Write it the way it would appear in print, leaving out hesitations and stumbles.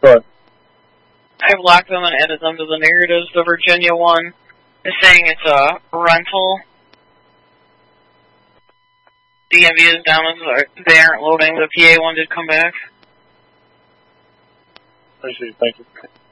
Go ahead. I've locked them and added them to the narratives. The Virginia one is saying it's a rental. DMV is down as they aren't loading. The PA one did come back. Appreciate it. Thank you.